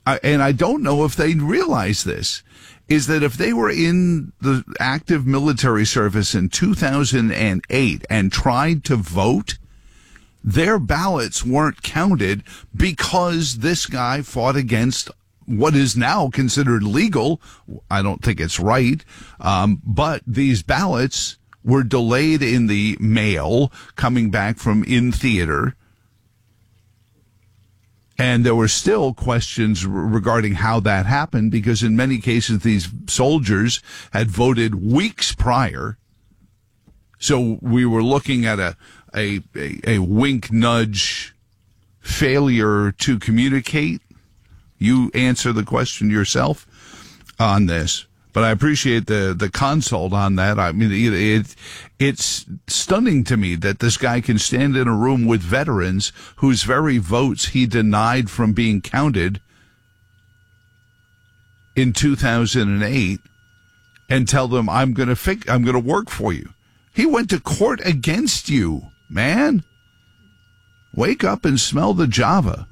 and I don't know if they realize this, is that if they were in the active military service in 2008 and tried to vote, their ballots weren't counted because this guy fought against what is now considered legal. I don't think it's right, but these ballots were delayed in the mail coming back from in theater. And there were still questions regarding how that happened, because in many cases these soldiers had voted weeks prior. So we were looking at a wink nudge failure to communicate. You answer the question yourself on this. But I appreciate the consult on that. I mean, it's stunning to me that this guy can stand in a room with veterans whose very votes he denied from being counted in 2008 and tell them, I'm going to work for you. He went to court against you, man. Wake up and smell the Java.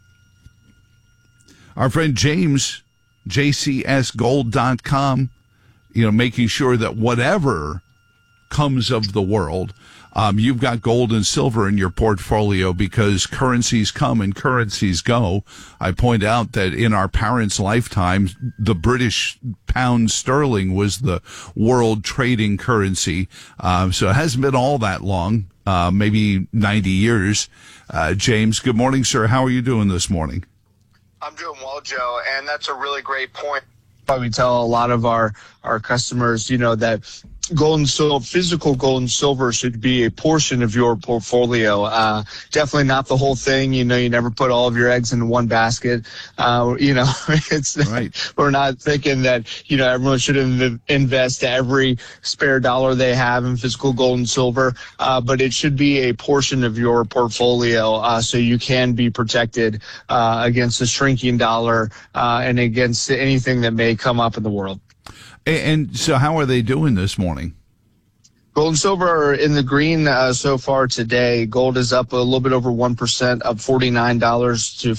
Our friend James, jcsgold.com, making sure that whatever comes of the world, you've got gold and silver in your portfolio, because currencies come and currencies go. I point out that in our parents' lifetime, the British pound sterling was the world trading currency. So it hasn't been all that long, maybe 90 years. James, good morning, sir. How are you doing this morning? I'm doing well, Joe, and that's a really great point. We tell a lot of our customers, that gold and silver, physical gold and silver, should be a portion of your portfolio. Definitely not the whole thing. You never put all of your eggs in one basket. It's right. We're not thinking that, everyone should invest every spare dollar they have in physical gold and silver. But it should be a portion of your portfolio, so you can be protected, against the shrinking dollar, and against anything that may come up in the world. And so how are they doing this morning? Gold and silver are in the green so far today. Gold is up a little bit over 1%, up $49 to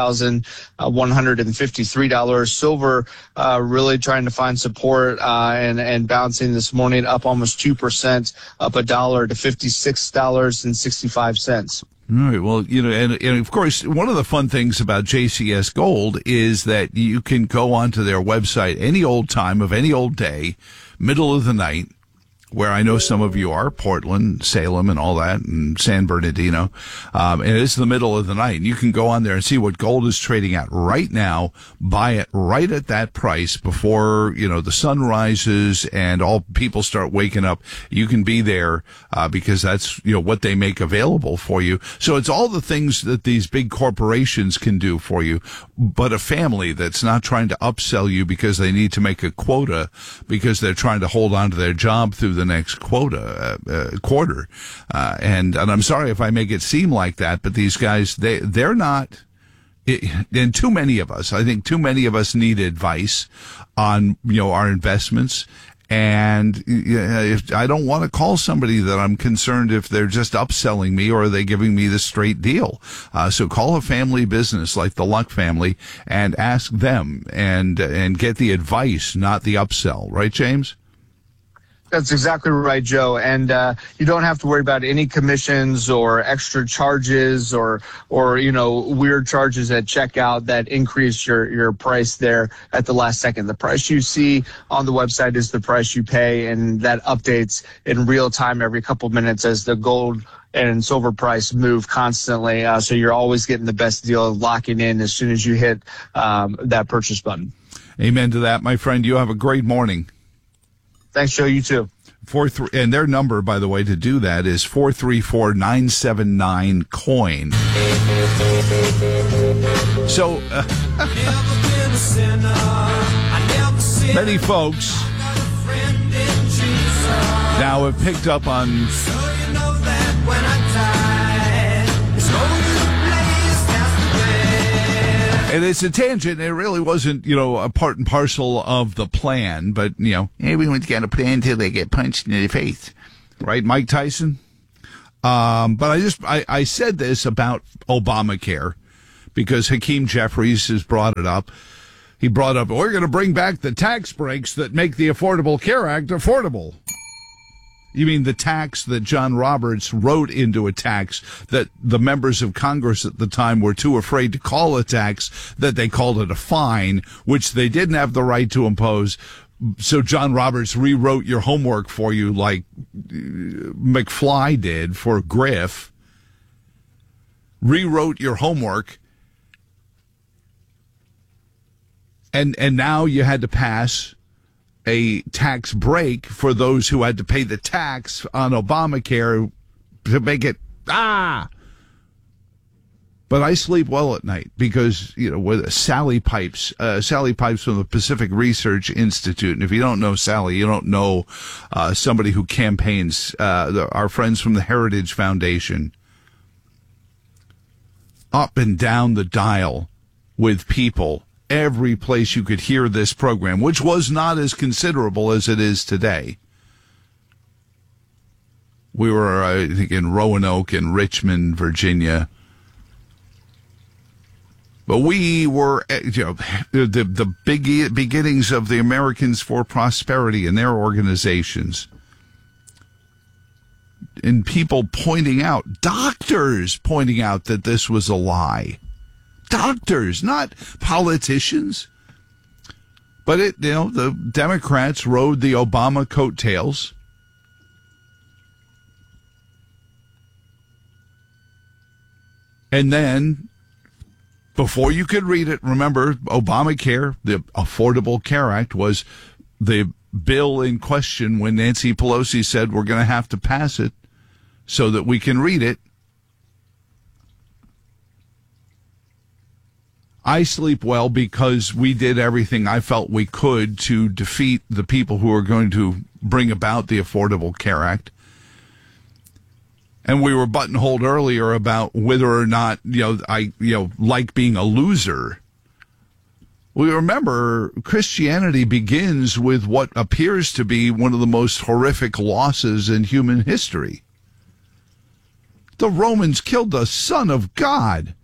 $4,153. Silver really trying to find support and bouncing this morning, up almost 2%, up $1 to $56.65. All right. Well, and of course, one of the fun things about JCS Gold is that you can go onto their website any old time of any old day, middle of the night, where I know some of you are, Portland, Salem, and all that, and San Bernardino. And it's the middle of the night. And you can go on there and see what gold is trading at right now, buy it right at that price before, the sun rises and all people start waking up. You can be there, because that's, what they make available for you. So it's all the things that these big corporations can do for you, but a family that's not trying to upsell you because they need to make a quota, because they're trying to hold on to their job through the next quarter. And I'm sorry if I make it seem like that, but these guys, they're not, and too many of us, I think too many of us need advice on, our investments. And if I don't want to call somebody that I'm concerned if they're just upselling me or are they giving me the straight deal. So call a family business like the Luck family and ask them and get the advice, not the upsell. Right, James? That's exactly right, Joe. And you don't have to worry about any commissions or extra charges or weird charges at checkout that increase your price there at the last second. The price you see on the website is the price you pay, and that updates in real time every couple of minutes as the gold and silver price move constantly. So you're always getting the best deal, locking in as soon as you hit that purchase button. Amen to that, my friend. You have a great morning. Thanks, Joe. You too. And their number, by the way, to do that is 434-979-COIN. So, many folks now have picked up on and it's a tangent. It really wasn't, a part and parcel of the plan. But, everyone's got a plan until they get punched in the face. Right, Mike Tyson? But I said this about Obamacare because Hakeem Jeffries has brought it up. He brought up, we're going to bring back the tax breaks that make the Affordable Care Act affordable. You mean the tax that John Roberts wrote into a tax that the members of Congress at the time were too afraid to call a tax, that they called it a fine, which they didn't have the right to impose. So John Roberts rewrote your homework for you like McFly did for Griff. Rewrote your homework. And now you had to pass a tax break for those who had to pay the tax on Obamacare to make it, But I sleep well at night because, with Sally Pipes from the Pacific Research Institute. And if you don't know Sally, you don't know somebody who campaigns, our friends from the Heritage Foundation, up and down the dial with people. Every place you could hear this program, which was not as considerable as it is today. We were, I think, in Roanoke and Richmond, Virginia. But we were, the beginnings of the Americans for Prosperity and their organizations. And people pointing out, doctors pointing out that this was a lie. Doctors, not politicians. But the Democrats rode the Obama coattails. And then, before you could read it, remember, Obamacare, the Affordable Care Act, was the bill in question when Nancy Pelosi said we're going to have to pass it so that we can read it. I sleep well because we did everything I felt we could to defeat the people who are going to bring about the Affordable Care Act. And we were buttonholed earlier about whether or not, I like being a loser. We remember Christianity begins with what appears to be one of the most horrific losses in human history. The Romans killed the Son of God.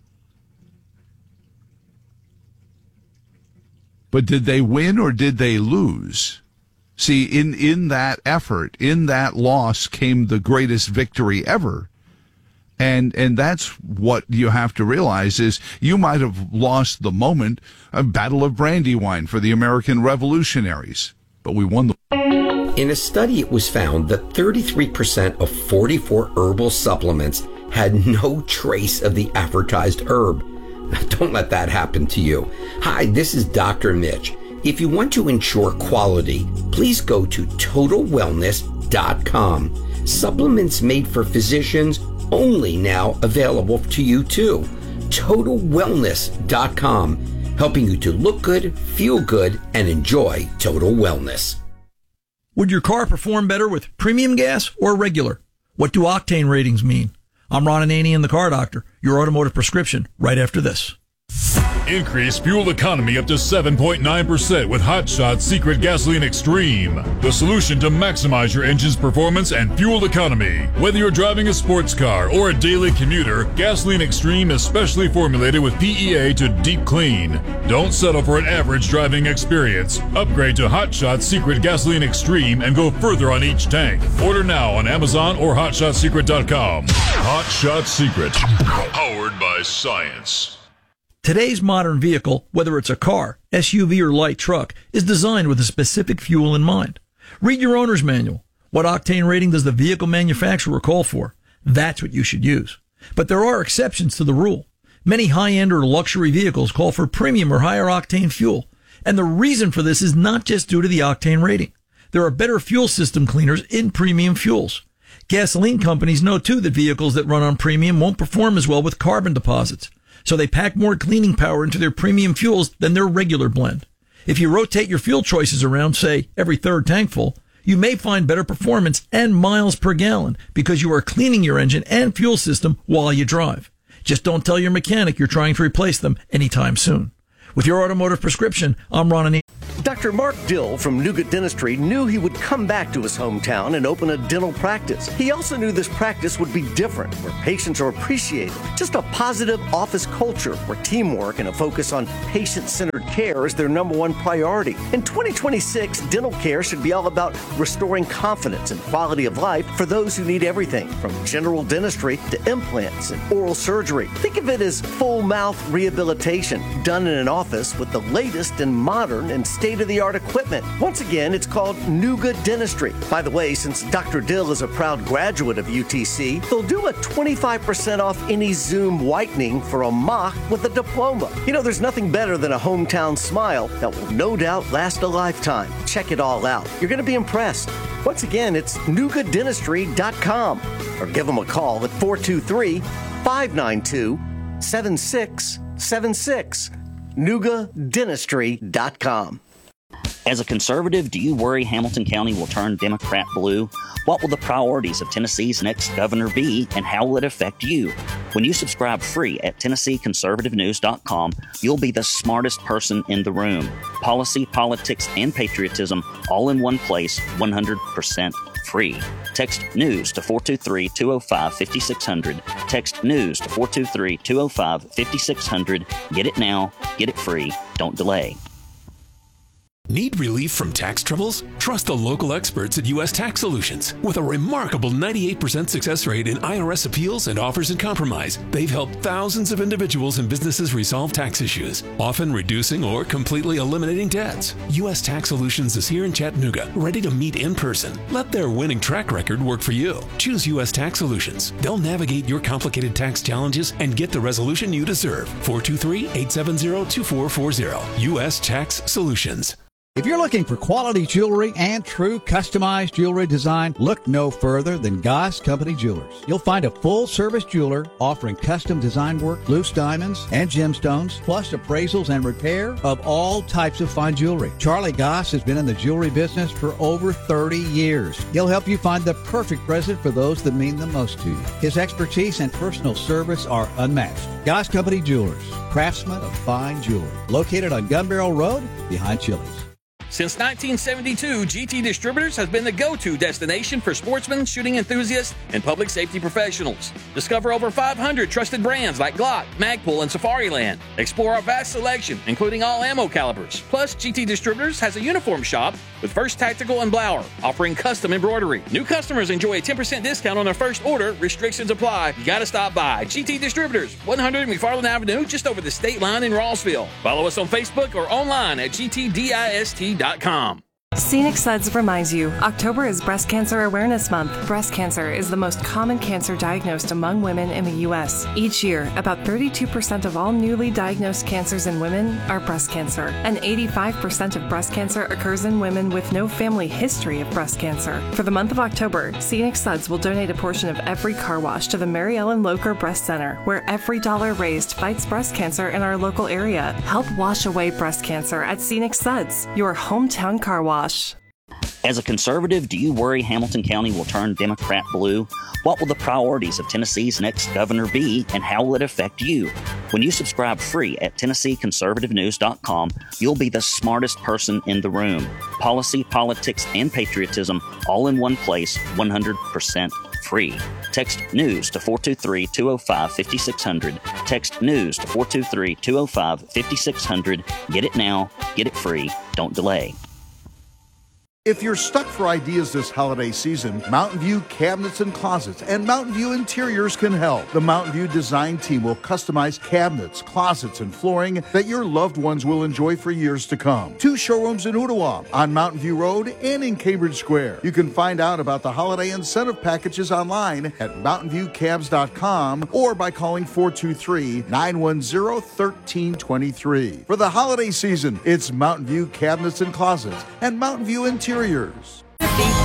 But did they win or did they lose? See, in that effort, in that loss came the greatest victory ever. And that's what you have to realize is you might have lost the moment, a Battle of Brandywine for the American revolutionaries, but we won the. In a study, it was found that 33% of 44 herbal supplements had no trace of the advertised herb. Don't let that happen to you. Hi, this is Dr. Mitch. If you want to ensure quality, please go to TotalWellness.com. Supplements made for physicians only now available to you too. TotalWellness.com, helping you to look good, feel good, and enjoy total wellness. Would your car perform better with premium gas or regular? What do octane ratings mean? I'm Ron Ananian, the Car Doctor, your automotive prescription, right after this. Increase fuel economy up to 7.9% with Hot Shot Secret Gasoline Extreme. The solution to maximize your engine's performance and fuel economy. Whether you're driving a sports car or a daily commuter, Gasoline Extreme is specially formulated with PEA to deep clean. Don't settle for an average driving experience. Upgrade to Hot Shot Secret Gasoline Extreme and go further on each tank. Order now on Amazon or HotShotSecret.com. Hot Shot Secret. Powered by science. Today's modern vehicle, whether it's a car, SUV, or light truck, is designed with a specific fuel in mind. Read your owner's manual. What octane rating does the vehicle manufacturer call for? That's what you should use. But there are exceptions to the rule. Many high-end or luxury vehicles call for premium or higher octane fuel. And the reason for this is not just due to the octane rating. There are better fuel system cleaners in premium fuels. Gasoline companies know, too, that vehicles that run on premium won't perform as well with carbon deposits. So they pack more cleaning power into their premium fuels than their regular blend. If you rotate your fuel choices around, say, every third tank full, you may find better performance and miles per gallon because you are cleaning your engine and fuel system while you drive. Just don't tell your mechanic you're trying to replace them anytime soon. With your automotive prescription, I'm Ron Ananian. Dr. Mark Dill from Nuga Dentistry knew he would come back to his hometown and open a dental practice. He also knew this practice would be different, where patients are appreciated. Just a positive office culture where teamwork and a focus on patient-centered care is their number one priority. In 2026, dental care should be all about restoring confidence and quality of life for those who need everything from general dentistry to implants and oral surgery. Think of it as full mouth rehabilitation done in an office with the latest and modern and state-of-the-art equipment. Once again, it's called Nuga Dentistry. By the way, since Dr. Dill is a proud graduate of UTC, they'll do a 25% off any Zoom whitening for a mock with a diploma. You know, there's nothing better than a hometown smile that will no doubt last a lifetime. Check it all out. You're going to be impressed. Once again, it's nugadentistry.com or give them a call at 423-592-7676. nugadentistry.com. As a conservative, do you worry Hamilton County will turn Democrat blue? What will the priorities of Tennessee's next governor be, and how will it affect you? When you subscribe free at TennesseeConservativeNews.com, you'll be the smartest person in the room. Policy, politics, and patriotism all in one place, 100% free. Text NEWS to 423-205-5600. Text NEWS to 423-205-5600. Get it now. Get it free. Don't delay. Need relief from tax troubles? Trust the local experts at U.S. Tax Solutions. With a remarkable 98% success rate in IRS appeals and offers in compromise, they've helped thousands of individuals and businesses resolve tax issues, often reducing or completely eliminating debts. U.S. Tax Solutions is here in Chattanooga, ready to meet in person. Let their winning track record work for you. Choose U.S. Tax Solutions. They'll navigate your complicated tax challenges and get the resolution you deserve. 423-870-2440. U.S. Tax Solutions. If you're looking for quality jewelry and true customized jewelry design, look no further than Goss Company Jewelers. You'll find a full-service jeweler offering custom design work, loose diamonds, and gemstones, plus appraisals and repair of all types of fine jewelry. Charlie Goss has been in the jewelry business for over 30 years. He'll help you find the perfect present for those that mean the most to you. His expertise and personal service are unmatched. Goss Company Jewelers, craftsmen of fine jewelry. Located on Gun Barrel Road, behind Chili's. Since 1972, GT Distributors has been the go-to destination for sportsmen, shooting enthusiasts, and public safety professionals. Discover over 500 trusted brands like Glock, Magpul, and Safariland. Explore our vast selection, including all ammo calibers. Plus, GT Distributors has a uniform shop with First Tactical and Blower, offering custom embroidery. New customers enjoy a 10% discount on their first order. Restrictions apply. You gotta stop by. GT Distributors, 100 McFarland Avenue, just over the state line in Rossville. Follow us on Facebook or online at gtdist.com. Scenic Suds reminds you, October is Breast Cancer Awareness Month. Breast cancer is the most common cancer diagnosed among women in the U.S. Each year, about 32% of all newly diagnosed cancers in women are breast cancer, and 85% of breast cancer occurs in women with no family history of breast cancer. For the month of October, Scenic Suds will donate a portion of every car wash to the Mary Ellen Locher Breast Center, where every dollar raised fights breast cancer in our local area. Help wash away breast cancer at Scenic Suds, your hometown car wash. As a conservative, do you worry Hamilton County will turn Democrat blue? What will the priorities of Tennessee's next governor be, and how will it affect you? When you subscribe free at TennesseeConservativeNews.com, you'll be the smartest person in the room. Policy, politics, and patriotism all in one place, 100% free. Text NEWS to 423-205-5600. Text NEWS to 423-205-5600. Get it now. Get it free. Don't delay. If you're stuck for ideas this holiday season, Mountain View Cabinets and Closets and Mountain View Interiors can help. The Mountain View design team will customize cabinets, closets, and flooring that your loved ones will enjoy for years to come. 2 showrooms in Ottawa, on Mountain View Road, and in Cambridge Square. You can find out about the holiday incentive packages online at mountainviewcabs.com or by calling 423-910-1323. For the holiday season, it's Mountain View Cabinets and Closets and Mountain View Interiors.